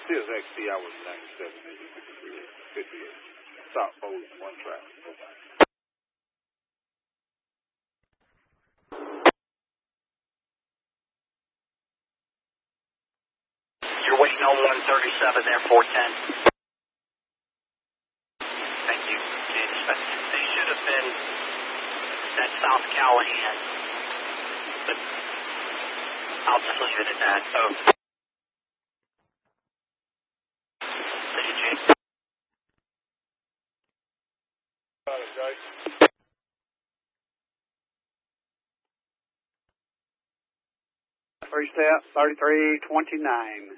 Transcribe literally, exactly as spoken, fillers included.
Sears X T, I was ninety-seven, fifty-eight. Stop both one track. You're waiting on one thirty-seven there, four ten. Thank you. They should have been at South Callahan, but I'll just leave it at that. Oh. Thank you, Jake. Got it, Jake. Three step, thirty-three twenty-nine.